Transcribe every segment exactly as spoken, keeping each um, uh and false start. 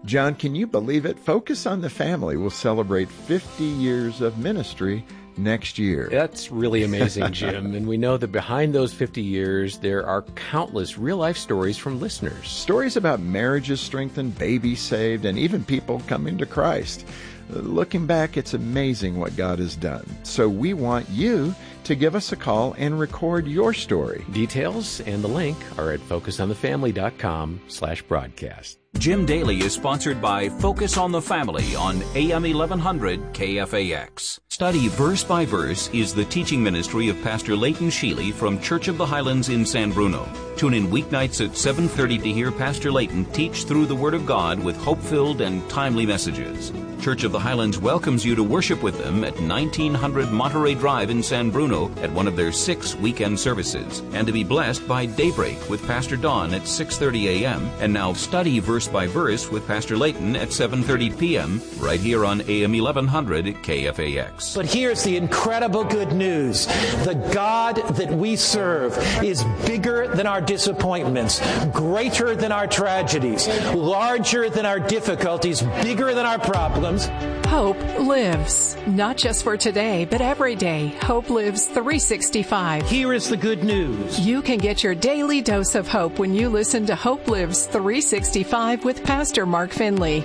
John, can you believe it? Focus on the Family will celebrate fifty years of ministry next year. That's really amazing, Jim. And we know that behind those fifty years, there are countless real-life stories from listeners. Stories about marriages strengthened, babies saved, and even people coming to Christ. Looking back, it's amazing what God has done. So we want you to give us a call and record your story. Details and the link are at focusonthefamily.com slash broadcast. Jim Daly is sponsored by Focus on the Family on A M eleven hundred K F A X. Study Verse by Verse is the teaching ministry of Pastor Leighton Sheely from Church of the Highlands in San Bruno. Tune in weeknights at seven thirty to hear Pastor Leighton teach through the Word of God with hope-filled and timely messages. Church of the Highlands welcomes you to worship with them at nineteen hundred Monterey Drive in San Bruno at one of their six weekend services, and to be blessed by Daybreak with Pastor Don at six thirty a.m. and now Study Verse by Verse with Pastor Leighton at seven thirty p.m. right here on A M eleven hundred K F A X. But here's the incredible good news. The God that we serve is bigger than our disappointments, greater than our tragedies, larger than our difficulties, bigger than our problems. Hope lives, not just for today, but every day. Hope lives three sixty-five. Here is the good news. You can get your daily dose of hope when you listen to Hope Lives three sixty-five with Pastor Mark Finley.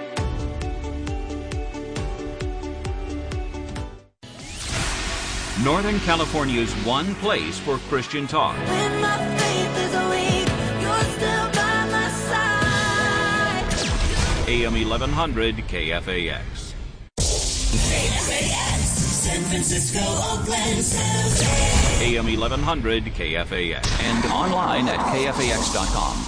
Northern California's one place for Christian talk. When my faith is weak, you're still by my side. A M eleven hundred K F A X. K F A X, San Francisco, Oakland, San Jose. A M eleven hundred K F A X. And online at K F A X dot com.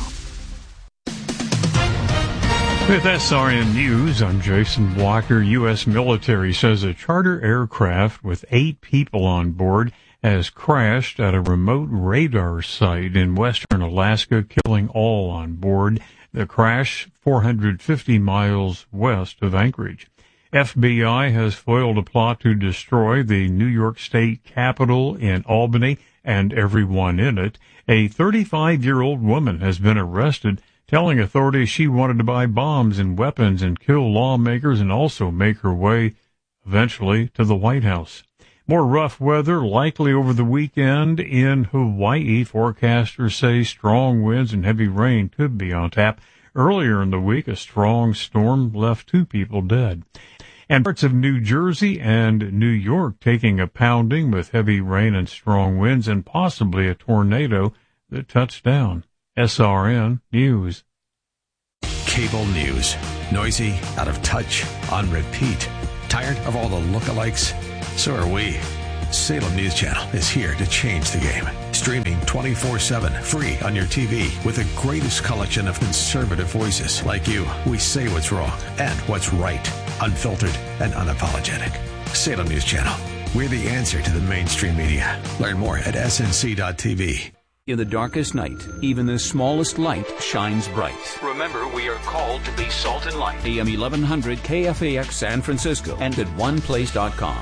With S R N News, I'm Jason Walker. U S military says a charter aircraft with eight people on board has crashed at a remote radar site in western Alaska, killing all on board. The crash four hundred fifty miles west of Anchorage. F B I has foiled a plot to destroy the New York State Capitol in Albany and everyone in it. A thirty-five-year-old woman has been arrested, telling authorities she wanted to buy bombs and weapons and kill lawmakers and also make her way, eventually, to the White House. More rough weather likely over the weekend in Hawaii. Forecasters say strong winds and heavy rain could be on tap. Earlier in the week, a strong storm left two people dead. And parts of New Jersey and New York taking a pounding with heavy rain and strong winds and possibly a tornado that touched down. S R N News. Cable news. Noisy, out of touch, on repeat. Tired of all the lookalikes? So are we. Salem News Channel is here to change the game. Streaming twenty-four seven, free on your T V, with the greatest collection of conservative voices like you. We say what's wrong and what's right. Unfiltered and unapologetic. Salem News Channel. We're the answer to the mainstream media. Learn more at S N C dot T V. In the darkest night, even the smallest light shines bright. Remember, we are called to be salt and light. A M eleven hundred K F A X San Francisco and at one place dot com.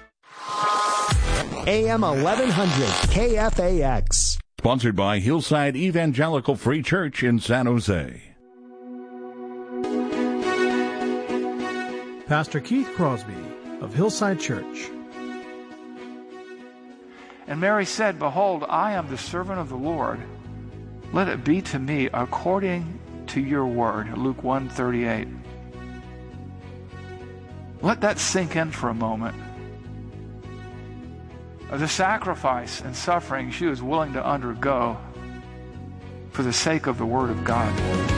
A M eleven hundred K F A X. Sponsored by Hillside Evangelical Free Church in San Jose. Pastor Keith Crosby of Hillside Church. And Mary said, Behold, I am the servant of the Lord. Let it be to me according to your word. Luke one thirty-eight. Let that sink in for a moment. The sacrifice and suffering she was willing to undergo for the sake of the Word of God.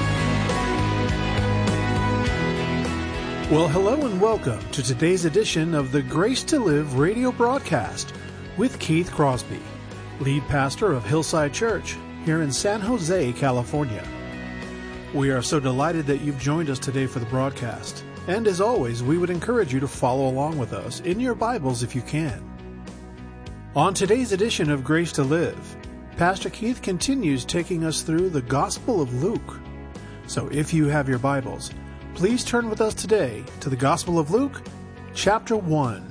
Well, hello and welcome to today's edition of the Grace to Live radio broadcast with Keith Crosby, lead pastor of Hillside Church here in San Jose, California. We are so delighted that you've joined us today for the broadcast. And as always, we would encourage you to follow along with us in your Bibles if you can. On today's edition of Grace to Live, Pastor Keith continues taking us through the Gospel of Luke. So if you have your Bibles, please turn with us today to the Gospel of Luke, chapter one.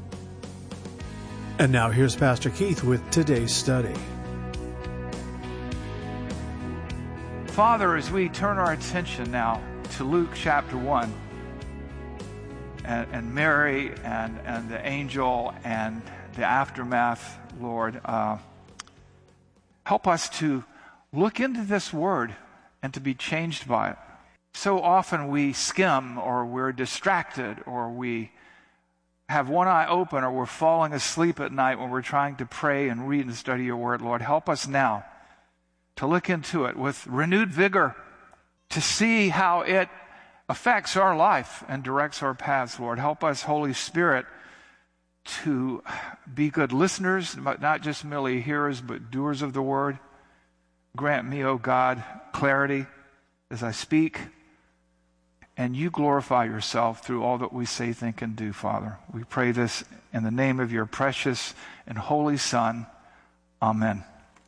And now here's Pastor Keith with today's study. Father, as we turn our attention now to Luke chapter one, and, and Mary and, and the angel and the aftermath, Lord, uh, help us to look into this word and to be changed by it. So often we skim, or we're distracted, or we have one eye open, or we're falling asleep at night when we're trying to pray and read and study your word. Lord, help us now to look into it with renewed vigor, to see how it affects our life and directs our paths, Lord. Help us, Holy Spirit, to be good listeners, but not just merely hearers, but doers of the word. Grant me, O God, clarity as I speak, and you glorify yourself through all that we say, think, and do, Father. We pray this in the name of your precious and holy Son. Amen.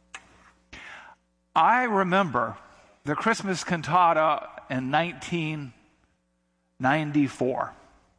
I remember the Christmas cantata in nineteen ninety-four.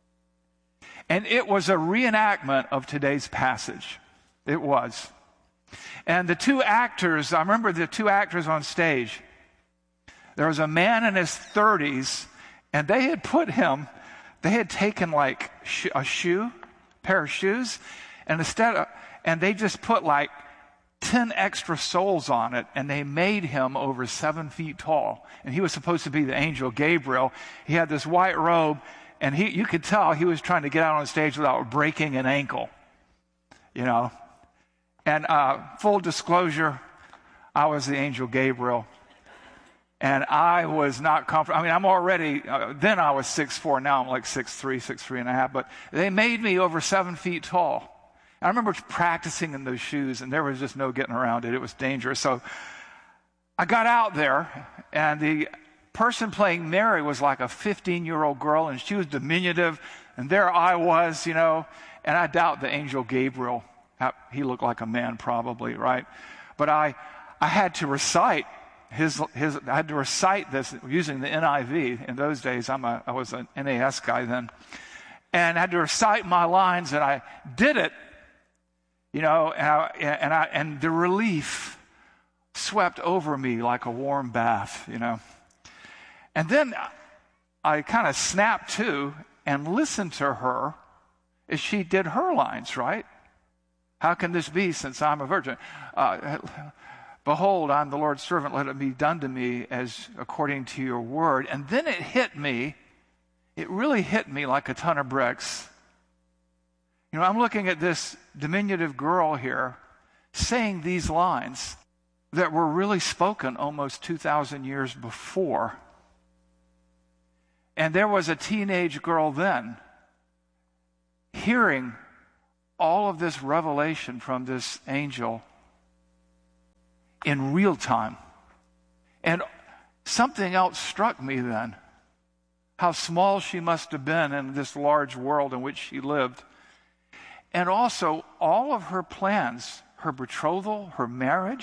And it was a reenactment of today's passage. It was. And the two actors, I remember the two actors on stage. There was a man in his thirties, and they had put him, they had taken like sh- a shoe, pair of shoes, and instead of, and they just put like ten extra soles on it, and they made him over seven feet tall. And he was supposed to be the angel Gabriel. He had this white robe, and he, you could tell he was trying to get out on stage without breaking an ankle, you know. And uh, full disclosure, I was the angel Gabriel, and I was not comfortable. I mean, I'm already, uh, then I was six foot four, now I'm like six three, six three and a half, but they made me over seven feet tall. I remember practicing in those shoes, and there was just no getting around it. It was dangerous. So I got out there, and the person playing Mary was like a fifteen-year-old girl, and she was diminutive, and there I was, you know, and I doubt the angel Gabriel. He looked like a man probably, right? But I I had to recite his, his I had to recite this using the N I V. In those days, I'm a, I was an N A S guy then. And I had to recite my lines, and I did it. You know, and I, and I and the relief swept over me like a warm bath, you know. And then I kind of snapped to and listened to her as she did her lines, right? How can this be, since I'm a virgin? Uh, Behold, I'm the Lord's servant. Let it be done to me as according to your word. And then it hit me. It really hit me like a ton of bricks. You know, I'm looking at this diminutive girl here saying these lines that were really spoken almost two thousand years before. And there was a teenage girl then hearing all of this revelation from this angel in real time. And something else struck me then. How small she must have been in this large world in which she lived. And also, all of her plans, her betrothal, her marriage,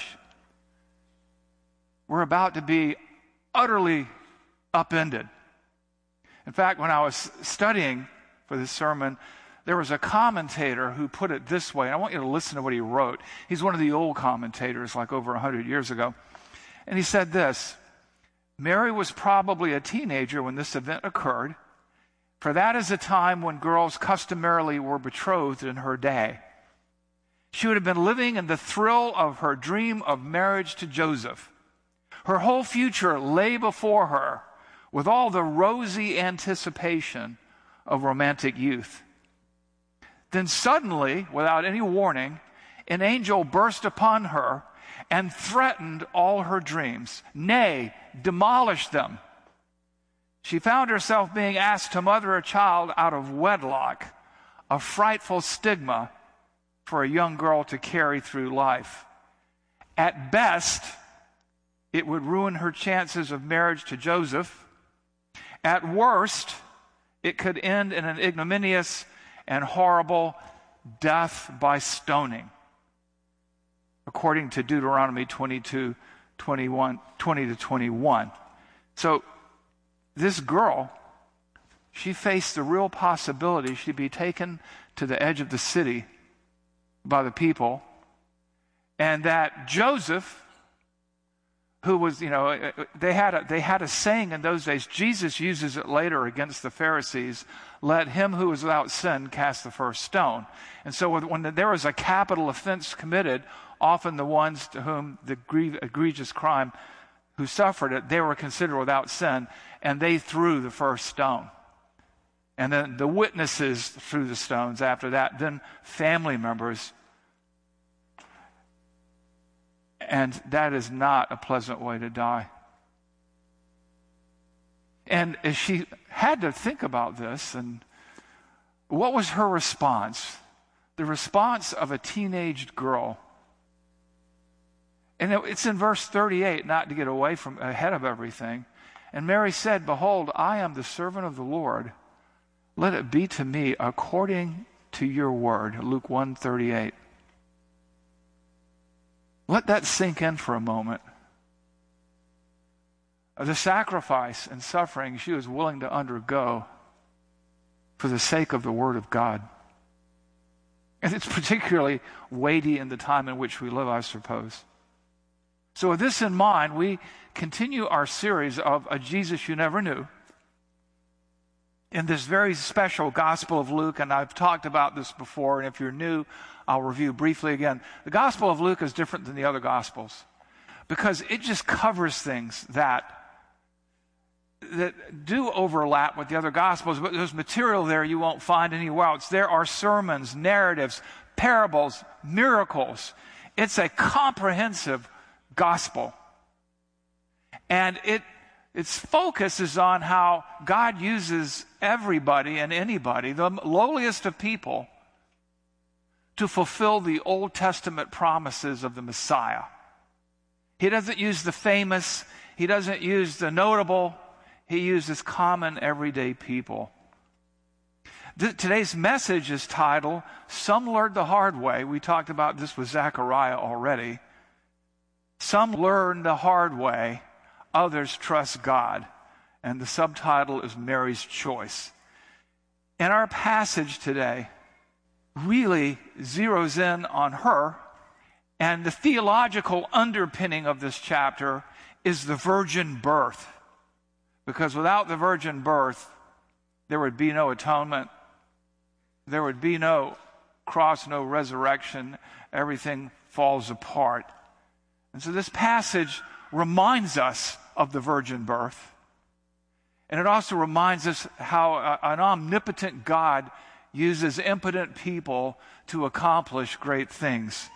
were about to be utterly upended. In fact, when I was studying for this sermon, there was a commentator who put it this way, and I want you to listen to what he wrote. He's one of the old commentators, like over one hundred years ago. And he said this: Mary was probably a teenager when this event occurred, for that is a time when girls customarily were betrothed in her day. She would have been living in the thrill of her dream of marriage to Joseph. Her whole future lay before her with all the rosy anticipation of romantic youth. Then suddenly, without any warning, an angel burst upon her and threatened all her dreams, nay, demolished them. She found herself being asked to mother a child out of wedlock, a frightful stigma for a young girl to carry through life. At best, it would ruin her chances of marriage to Joseph. At worst, it could end in an ignominious and horrible death by stoning, according to Deuteronomy twenty-two, twenty-one, twenty to twenty-one. So this girl, she faced the real possibility she'd be taken to the edge of the city by the people, and that Joseph who was, you know, they had a, they had a saying in those days. Jesus uses it later against the Pharisees. Let him who is without sin cast the first stone. And so when there was a capital offense committed, often the ones to whom the egregious crime who suffered it, they were considered without sin, and they threw the first stone. And then the witnesses threw the stones after that, then family members. And that is not a pleasant way to die. And as she had to think about this, and what was her response? The response of a teenaged girl. And it's in verse thirty-eight, not to get away from ahead of everything. And Mary said, "Behold, I am the servant of the Lord. Let it be to me according to your word." Luke one thirty-eight. Let that sink in for a moment. The sacrifice and suffering she was willing to undergo for the sake of the Word of God. And it's particularly weighty in the time in which we live, I suppose. So with this in mind, we continue our series of A Jesus You Never Knew in this very special Gospel of Luke, and I've talked about this before, and if you're new, I'll review briefly again. The Gospel of Luke is different than the other Gospels because it just covers things that that do overlap with the other Gospels, but there's material there you won't find anywhere else. There are sermons, narratives, parables, miracles. It's a comprehensive gospel. And it its focus is on how God uses everybody and anybody, the lowliest of people, to fulfill the Old Testament promises of the Messiah. He doesn't use the famous, he doesn't use the notable, he uses common, everyday people. Th- today's message is titled, Some Learned the Hard Way. We talked about this with Zechariah already. Some learn the hard way, others trust God. And the subtitle is Mary's Choice. And our passage today really zeroes in on her, and the theological underpinning of this chapter is the virgin birth. Because without the virgin birth, there would be no atonement. There would be no cross, no resurrection. Everything falls apart. And so this passage reminds us of the virgin birth. And it also reminds us how an omnipotent God uses impotent people to accomplish great things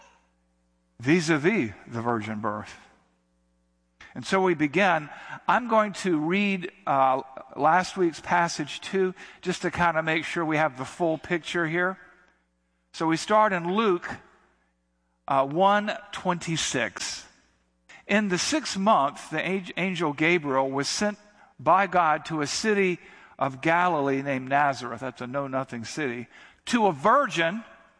vis-a-vis the virgin birth. And so we begin. I'm going to read uh, last week's passage too, just to kind of make sure we have the full picture here. So we start in Luke uh, one twenty-six. In the sixth month, the angel Gabriel was sent by God to a city of Galilee named Nazareth. That's a know-nothing city. To a virgin,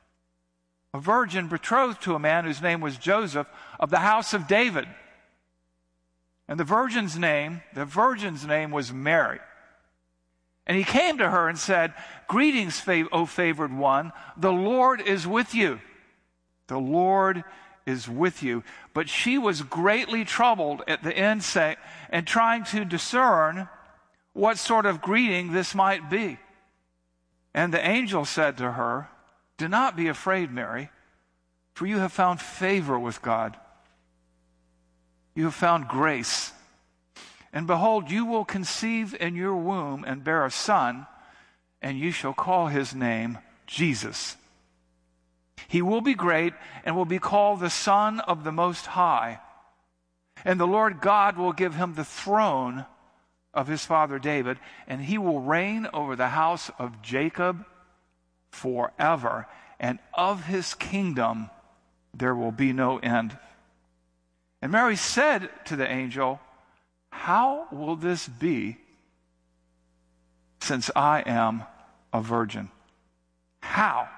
a virgin betrothed to a man whose name was Joseph, of the house of David. And the virgin's name, the virgin's name was Mary. And he came to her and said, "Greetings, O favored one, the Lord is with you." The Lord is with you. But she was greatly troubled at the end, say, and trying to discern what sort of greeting this might be. And the angel said to her, "Do not be afraid, Mary, for you have found favor with God. You have found grace. And behold, you will conceive in your womb and bear a son, and you shall call his name Jesus. He will be great and will be called the Son of the Most High. And the Lord God will give him the throne of his father David, and he will reign over the house of Jacob forever. And of his kingdom there will be no end." And Mary said to the angel, "How will this be, since I am a virgin?" How?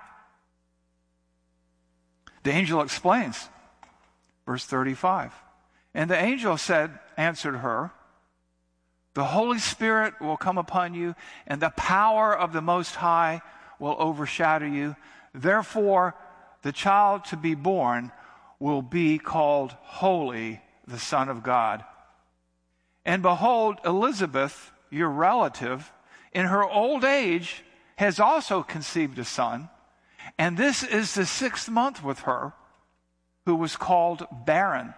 The angel explains, verse thirty-five. And the angel said, answered her, "The Holy Spirit will come upon you, and the power of the Most High will overshadow you. Therefore, the child to be born will be called Holy, the Son of God. And behold, Elizabeth, your relative, in her old age has also conceived a son, and this is the sixth month with her, who was called barren.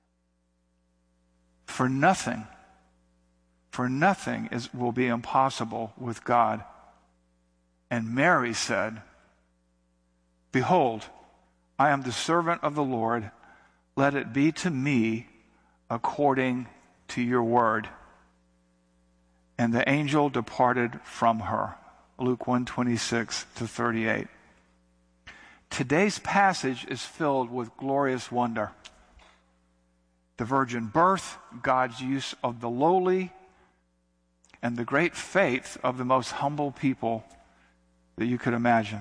For nothing, for nothing is, will be impossible with God. And Mary said, Behold, I am the servant of the Lord. Let it be to me according to your word. And the angel departed from her. Luke one twenty-six to thirty-eight. Today's passage is filled with glorious wonder. The virgin birth, God's use of the lowly, and the great faith of the most humble people that you could imagine.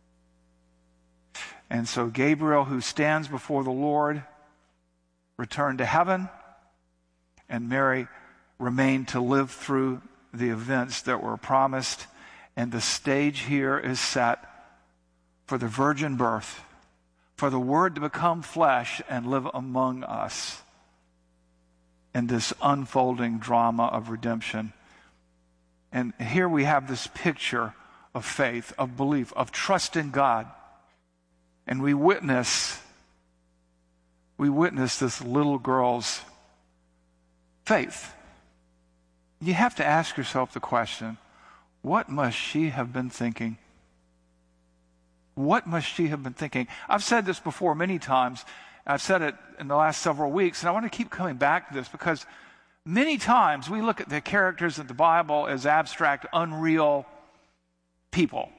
And so Gabriel, who stands before the Lord, returned to heaven, and Mary remained to live through the events that were promised. And the stage here is set for the virgin birth, for the Word to become flesh and live among us in this unfolding drama of redemption. And here we have this picture of faith, of belief, of trust in God. And we witness, we witness this little girl's faith. You have to ask yourself the question, what must she have been thinking? What must she have been thinking? I've said this before many times. I've said it in the last several weeks, and I want to keep coming back to this because many times we look at the characters of the Bible as abstract, unreal people.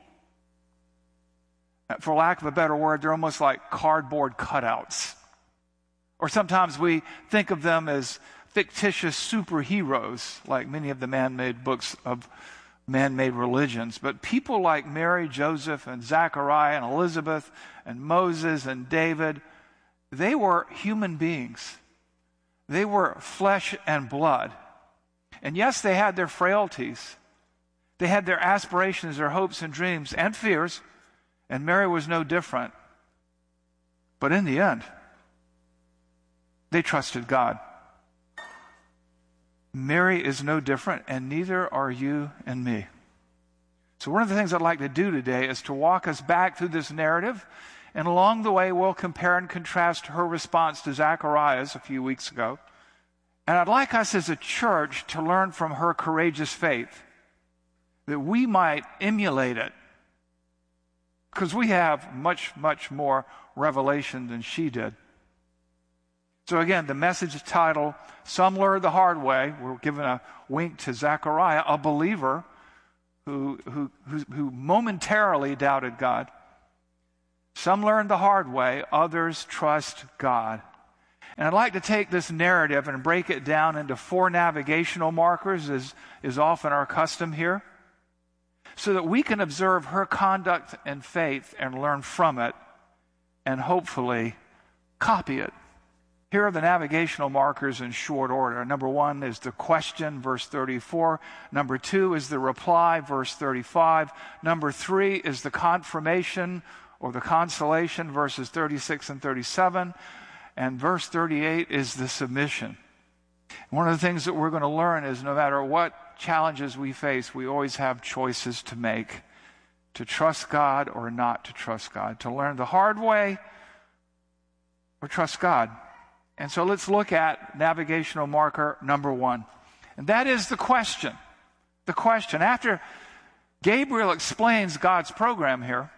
For lack of a better word, they're almost like cardboard cutouts. Or sometimes we think of them as fictitious superheroes, like many of the man-made books of man-made religions. But people like Mary, Joseph, and Zachariah, and Elizabeth, and Moses, and David, they were human beings. They were flesh and blood. And yes, they had their frailties. They had their aspirations, their hopes and dreams, and fears. And Mary was no different. But in the end, they trusted God. Mary is no different, and neither are you and me. So one of the things I'd like to do today is to walk us back through this narrative, and along the way we'll compare and contrast her response to Zacharias a few weeks ago. And I'd like us as a church to learn from her courageous faith, that we might emulate it, because we have much, much more revelation than she did. So again, the message title, Some Learned the Hard Way. We're given a wink to Zechariah, a believer who, who, who, who momentarily doubted God. Some learned the hard way, others trust God. And I'd like to take this narrative and break it down into four navigational markers, as is often our custom here, so that we can observe her conduct and faith and learn from it and hopefully copy it. Here are the navigational markers in short order. Number one is the question, verse thirty-four. Number two is the reply, verse thirty-five. Number three is the confirmation or the consolation, verses thirty-six and thirty-seven. And verse thirty-eight is the submission. One of the things that we're going to learn is no matter what challenges we face, we always have choices to make, to trust God or not to trust God, to learn the hard way or trust God. And so let's look at navigational marker number one. And that is the question. The question. After Gabriel explains God's program here,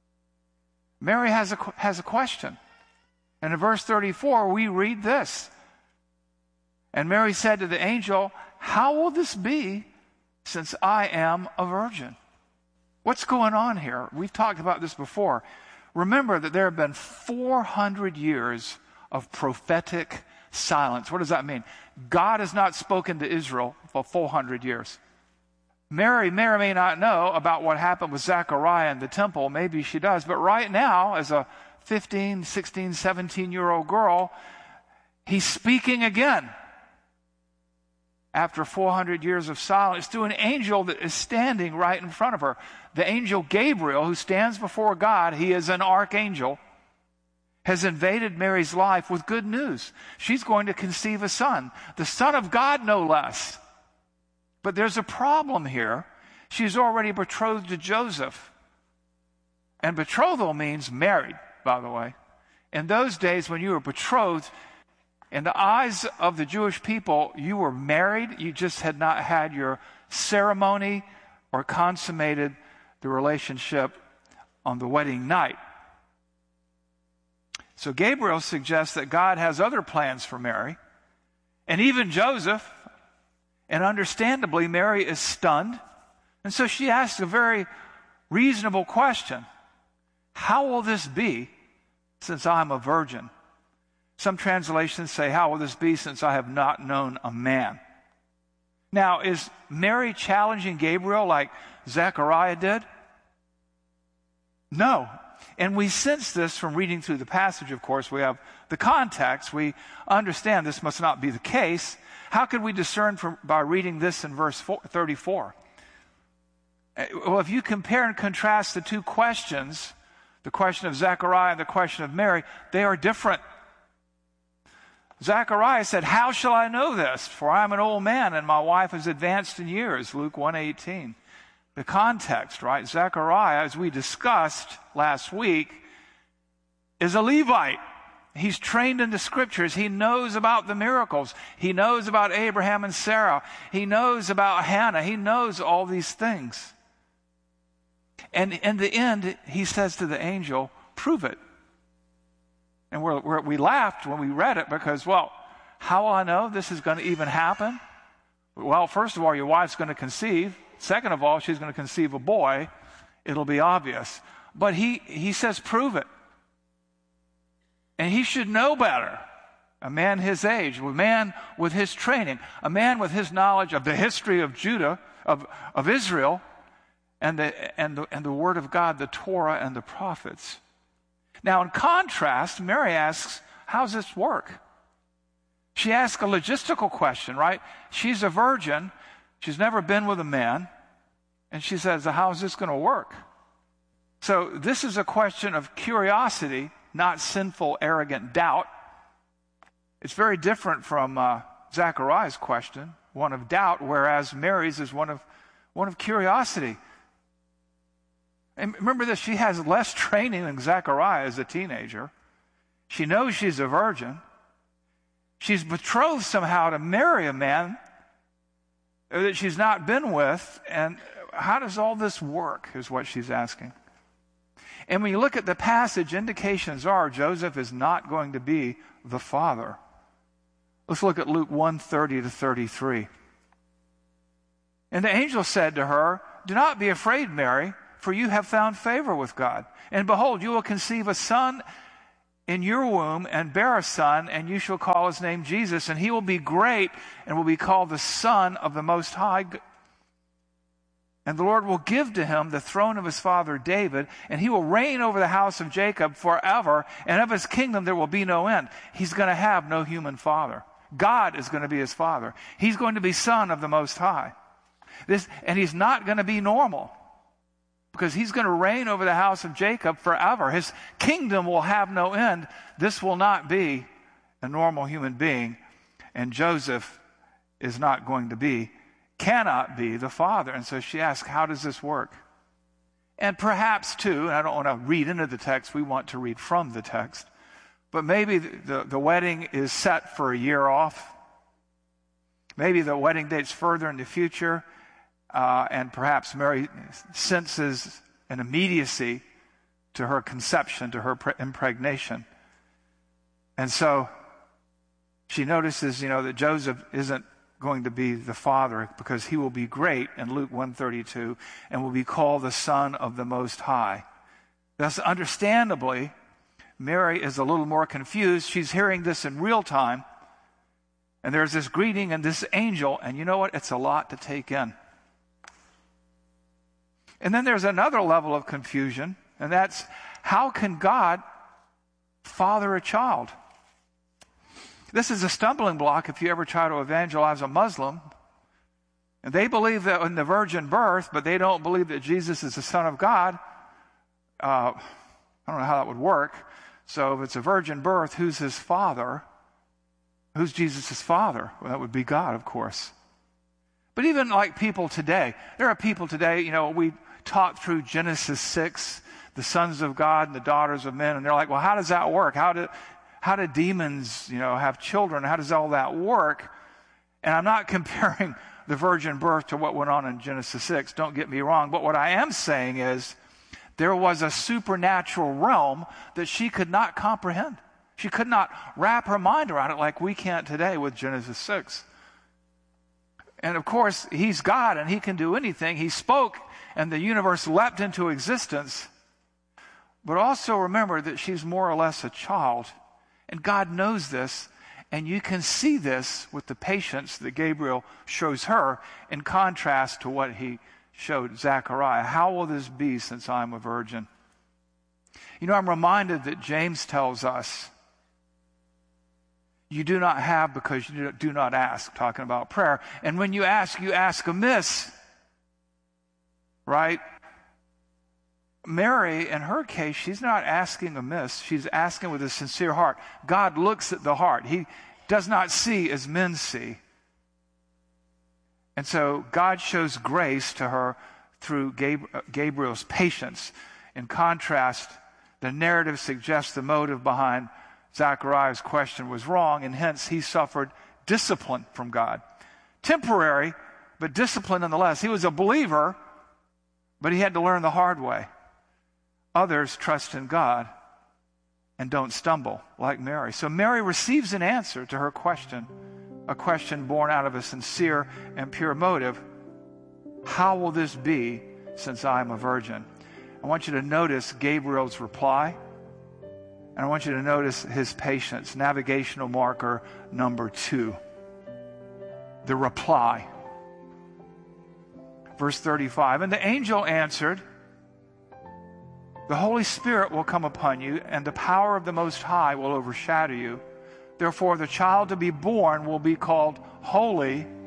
Mary has a, has a question. And in verse thirty-four, we read this. And Mary said to the angel, how will this be since I am a virgin? What's going on here? We've talked about this before. Remember that there have been four hundred years of prophetic silence. What does that mean? God has not spoken to Israel for four hundred years. Mary may or may not know about what happened with Zechariah in the temple. Maybe she does. But right now, as a fifteen, sixteen, seventeen-year-old girl, he's speaking again. After four hundred years of silence, to an angel that is standing right in front of her. The angel Gabriel, who stands before God, he is an archangel. has invaded Mary's life with good news. She's going to conceive a son, the Son of God, no less. But there's a problem here. She's already betrothed to Joseph. And betrothal means married, by the way. In those days, when you were betrothed, in the eyes of the Jewish people, you were married. You just had not had your ceremony or consummated the relationship on the wedding night. So Gabriel suggests that God has other plans for Mary, and even Joseph. And understandably, Mary is stunned. And so she asks a very reasonable question. How will this be since I'm a virgin? Some translations say, how will this be since I have not known a man? Now, is Mary challenging Gabriel like Zechariah did? No. And we sense this from reading through the passage, of course. We have the context. We understand this must not be the case. How could we discern from, by reading this in verse thirty-four? Well, if you compare and contrast the two questions, the question of Zechariah and the question of Mary, they are different. Zechariah said, how shall I know this? For I am an old man and my wife is advanced in years. Luke one eighteen. The context, right? Zechariah, as we discussed last week, is a Levite. He's trained in the scriptures. He knows about the miracles. He knows about Abraham and Sarah. He knows about Hannah. He knows all these things. And in the end, he says to the angel, prove it. And we're, we're, we laughed when we read it because, well, how will I know this is going to even happen? Well, first of all, your wife's going to conceive. Second of all, she's going to conceive a boy. It'll be obvious. But he, he says, prove it. And he should know better. A man his age, a man with his training, a man with his knowledge of the history of Judah, of, of Israel, and the, and, the, and the Word of God, the Torah and the prophets. Now, in contrast, Mary asks, how does this work? She asks a logistical question, right? She's a virgin. She's never been with a man. And she says, how is this going to work? So this is a question of curiosity, not sinful, arrogant doubt. It's very different from uh, Zechariah's question, one of doubt, whereas Mary's is one of, one of curiosity. And remember this, she has less training than Zechariah as a teenager. She knows she's a virgin. She's betrothed somehow to marry a man that she's not been with. And how does all this work is what she's asking. And when you look at the passage, indications are Joseph is not going to be the father. Let's look at Luke one thirty to thirty-three. And the angel said to her, do not be afraid, Mary, for you have found favor with God. And behold, you will conceive a son in your womb and bear a son, and you shall call his name Jesus, and he will be great and will be called the Son of the Most High. And the Lord will give to him the throne of his father David, and he will reign over the house of Jacob forever, and of his kingdom there will be no end. He's going to have no human father. God is going to be his father. He's going to be Son of the Most High. This, and he's not going to be normal, because he's going to reign over the house of Jacob forever. His kingdom will have no end. This will not be a normal human being, and Joseph is not going to be cannot be the father. And so she asks, how does this work? And perhaps too, and I don't want to read into the text, we want to read from the text, but maybe the, the, the wedding is set for a year off. Maybe the wedding date's further in the future, uh, and perhaps Mary senses an immediacy to her conception, to her pre- impregnation. And so she notices, you know, that Joseph isn't going to be the father, because he will be great in Luke one thirty-two and will be called the Son of the Most High. Thus, understandably, Mary is a little more confused. She's hearing this in real time, and there's this greeting and this angel, and you know what? It's a lot to take in. And then there's another level of confusion, and that's, how can God father a child? This is a stumbling block if you ever try to evangelize a Muslim. And they believe that in the virgin birth, but they don't believe that Jesus is the Son of God. Uh, I don't know how that would work. So if it's a virgin birth, who's his father? Who's Jesus' father? Well, that would be God, of course. But even like people today, there are people today, you know, we taught through Genesis six, the sons of God and the daughters of men, and they're like, well, how does that work? How do, how do demons, you know, have children? How does all that work? And I'm not comparing the virgin birth to what went on in Genesis six, don't get me wrong, but what I am saying is there was a supernatural realm that she could not comprehend. She could not wrap her mind around it like we can't today with Genesis six. And of course, he's God and he can do anything. He spoke and the universe leapt into existence. But also remember that she's more or less a child. And God knows this. And you can see this with the patience that Gabriel shows her in contrast to what he showed Zechariah. How will this be since I'm a virgin? You know, I'm reminded that James tells us, you do not have because you do not ask, talking about prayer. And when you ask, you ask amiss, right? Mary, in her case, she's not asking amiss. She's asking with a sincere heart. God looks at the heart. He does not see as men see. And so God shows grace to her through Gabriel's patience. In contrast, the narrative suggests the motive behind Zechariah's question was wrong, and hence he suffered discipline from God. Temporary, but discipline nonetheless. He was a believer, but he had to learn the hard way. Others trust in God and don't stumble, like Mary. So Mary receives an answer to her question, a question born out of a sincere and pure motive. How will this be since I am a virgin? I want you to notice Gabriel's reply. And I want you to notice his patience. Navigational marker number two. The reply. Verse thirty-five. And the angel answered, the Holy Spirit will come upon you, and the power of the Most High will overshadow you. Therefore, the child to be born will be called Holy,